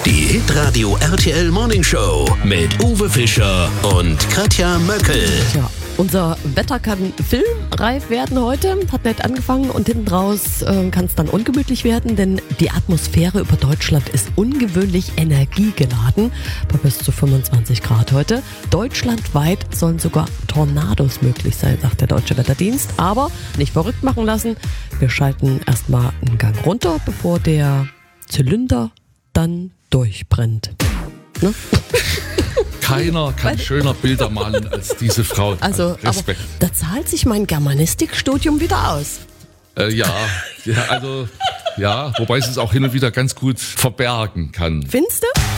Die Hitradio RTL Morning Show mit Uwe Fischer und Katja Möckel. Tja, unser Wetter kann filmreif werden heute. Hat nett angefangen und hinten raus kann es dann ungemütlich werden, denn die Atmosphäre über Deutschland ist ungewöhnlich energiegeladen bei bis zu 25 Grad heute. Deutschlandweit sollen sogar Tornados möglich sein, sagt der Deutsche Wetterdienst. Aber nicht verrückt machen lassen. Wir schalten erstmal einen Gang runter, bevor der Zylinder dann durchbrennt. Ne? Keiner kann schöner Bilder malen als diese Frau. Also, Respekt. aber da zahlt sich mein Germanistikstudium wieder aus. Ja, wobei es es auch hin und wieder ganz gut verbergen kann. Findest du?